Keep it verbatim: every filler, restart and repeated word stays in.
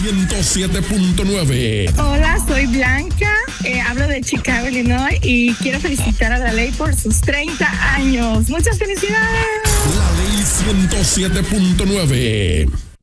ciento siete punto nueve. Hola, soy Blanca, eh, hablo de Chicago, Illinois, y quiero felicitar a la ley por sus treinta años. ¡Muchas felicidades! La Ley ciento siete punto nueve.